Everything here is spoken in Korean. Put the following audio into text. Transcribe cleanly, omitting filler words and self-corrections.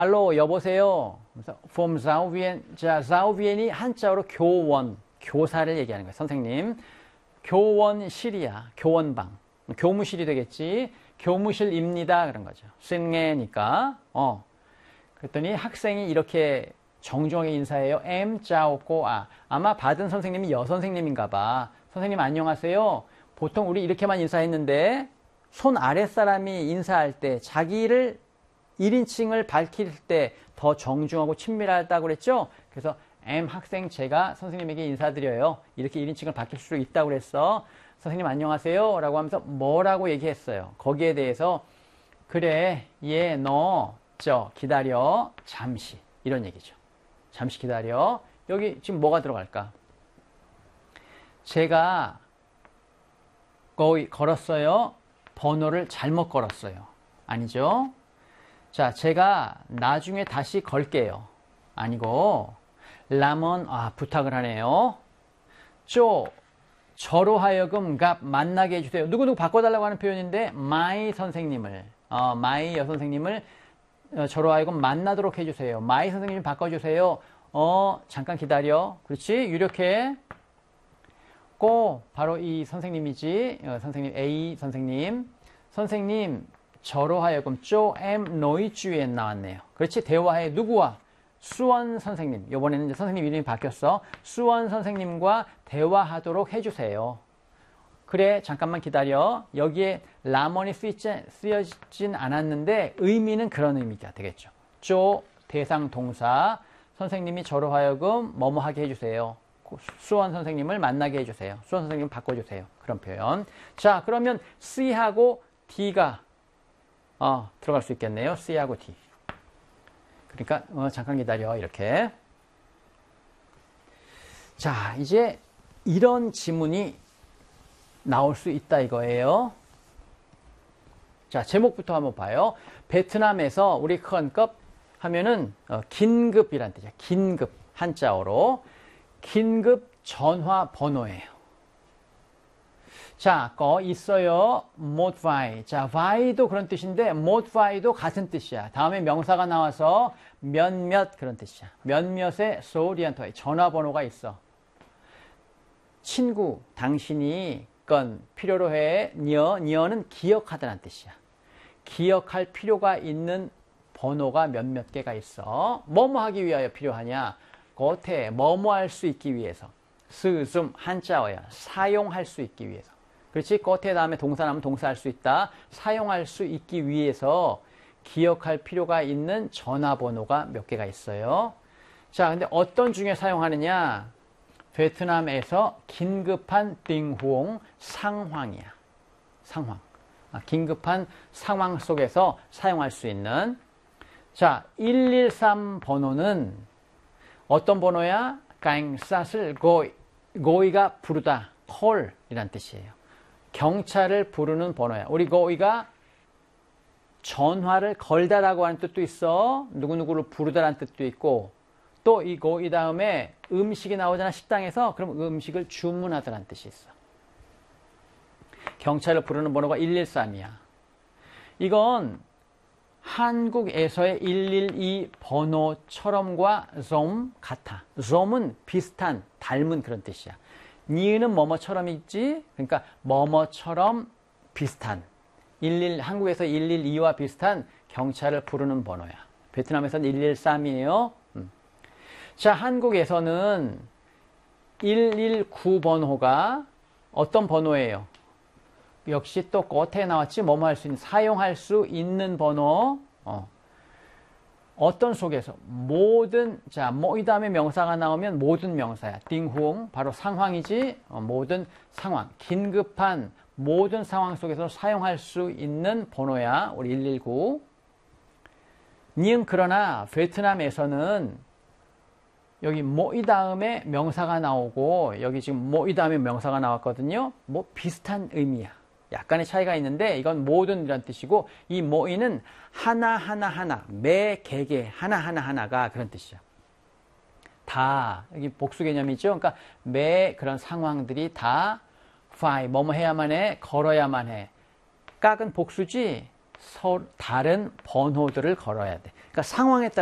알로 여보세요. 그래서 vom Zauvien. 자, Zauvien이 한자어로 교원, 교사를 얘기하는 거예요. 선생님. 교원실이야. 교원방. 교무실이 되겠지. 교무실입니다. 그런 거죠. 승애니까. 그랬더니 학생이 이렇게 정중하게 인사해요. em chào cô à. 아마 받은 선생님이 여선생님인가 봐. 선생님 안녕하세요. 보통 우리 이렇게만 인사했는데 손 아랫사람이 인사할 때 자기를 1인칭을 밝힐 때 더 정중하고 친밀하다고 그랬죠? 그래서 em 학생 제가 선생님에게 인사드려요. 이렇게 1인칭을 밝힐 수 있다고 그랬어. 선생님 안녕하세요 라고 하면서 뭐라고 얘기했어요. 거기에 대해서 그래 얘 너 저 기다려 잠시 이런 얘기죠. 잠시 기다려. 여기 지금 뭐가 들어갈까? 제가 거의 걸었어요. 번호를 잘못 걸었어요. 아니죠? 자, 제가 나중에 다시 걸게요. 아니고 라몬 부탁을 하네요. 저로 하여금 만나게 해주세요. 누구누구 바꿔달라고 하는 표현인데 마이 선생님을 마이 여선생님을 저로 하여금 만나도록 해주세요. 마이 선생님 바꿔주세요. 잠깐 기다려. 그렇지? 유력해. 바로 이 선생님이지. 선생님 A 선생님. 선생님 저로 하여금 em nói chuyện 나왔네요. 그렇지? 대화해. 누구와? 수원 선생님. 이번에는 이제 선생님 이름이 바뀌었어. 수원 선생님과 대화하도록 해주세요. 그래 잠깐만 기다려. 여기에 라몬이 쓰여지진 않았는데 의미는 그런 의미가 되겠죠. 대상 동사. 선생님이 저로 하여금 뭐뭐 하게 해주세요. 수원 선생님을 만나게 해주세요. 수원 선생님 바꿔주세요. 그런 표현. 자, 그러면 C하고 D가 들어갈 수 있겠네요. C하고 D. 그러니까 잠깐 기다려. 이렇게. 자, 이제 이런 지문이 나올 수 있다 이거예요. 자, 제목부터 한번 봐요. 베트남에서 우리 큰급 하면은 긴급이란 뜻이야. 긴급 한자어로. 긴급 전화번호예요. 자, 있어요. một vài. 자, vai도 그런 뜻인데 một vai도 같은 뜻이야. 다음에 명사가 나와서 몇몇 그런 뜻이야. 몇몇의 소리안토에 전화번호가 있어. 친구, 당신이 건 필요로 해. 니어는 기억하다는 뜻이야. 기억할 필요가 있는 번호가 몇몇 개가 있어. 뭐뭐 하기 위하여 필요하냐? 겉에 뭐뭐 할 수 있기 위해서. 스좀 한자어야. 사용할 수 있기 위해서. 그렇지? 겉에 다음에 동사 나오면 동사할 수 있다. 사용할 수 있기 위해서 기억할 필요가 있는 전화번호가 몇 개가 있어요. 자, 근데 어떤 중에 사용하느냐? 베트남에서 긴급한 띵후옹 상황이야. 상황. 긴급한 상황 속에서 사용할 수 있는. 자, 113 번호는 어떤 번호야? cảnh sát 을 고이가 부르다. call이란 뜻이에요. 경찰을 부르는 번호야. 우리 고이가 전화를 걸다라고 하는 뜻도 있어. 누구누구를 부르다라는 뜻도 있고 또 이 고이 다음에 음식이 나오잖아. 식당에서. 그럼 음식을 주문하다라는 뜻이 있어. 경찰을 부르는 번호가 113이야. 이건 한국에서의 112 번호처럼과 좀 같아. 좀은 비슷한, 닮은 그런 뜻이야. 니은은 뭐뭐처럼 있지? 그러니까 뭐뭐처럼 비슷한. 한국에서 112와 비슷한 경찰을 부르는 번호야. 베트남에서는 113이에요. 자, 한국에서는 119 번호가 어떤 번호예요? 역시 또 겉에 나왔지. 뭐뭐 할 수 있는, 사용할 수 있는 번호. 어떤 속에서 모든, 자, 뭐 이 다음에 명사가 나오면 모든 명사야. 띵후옹 바로 상황이지. 모든 상황, 긴급한 모든 상황 속에서 사용할 수 있는 번호야. 우리 119. 그러나 베트남에서는 여기 뭐 이 다음에 명사가 나오고 여기 지금 뭐 이 다음에 명사가 나왔거든요. 뭐 비슷한 의미야. 약간의 차이가 있는데 이건 모든이란 뜻이고 이 모이는 하나 매 개개 하나가 그런 뜻이야. 다 여기 복수 개념이죠. 그러니까 매 그런 상황들이 다 phải 뭐뭐 해야만 해, 걸어야만 해. 깍은 복수지 다른 번호들을 걸어야 돼. 그러니까 상황에 따라